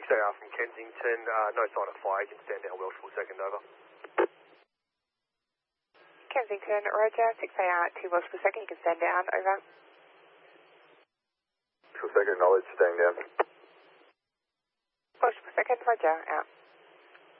6AR from Kensington, no sign of fire, you can stand down Welshpool 2nd, over. Kensington, Roger, 6AR to Welshpool 2nd, you can stand down, over. Welshpool 2nd, knowledge, staying down. Welshpool 2nd, Roger, out.